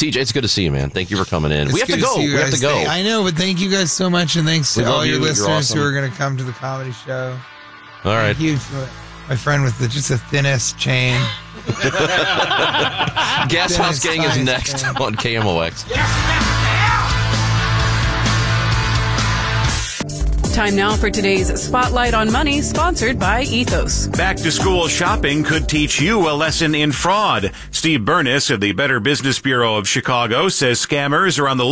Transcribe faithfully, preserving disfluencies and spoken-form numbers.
T J, it's good to see you, man. Thank you for coming in. It's we have to good go. see you We have guys. to go. Thank- I know, but thank you guys so much, and thanks We to love all your you. You're listeners awesome. who are going to come to the comedy show. All right. Thank you for my friend with the, just the thinnest chain. Gas House Thinnest Gang is size next chain. on K M O X. Time now for today's Spotlight on Money, sponsored by Ethos. Back-to-school shopping could teach you a lesson in fraud. Steve Burness of the Better Business Bureau of Chicago says scammers are on the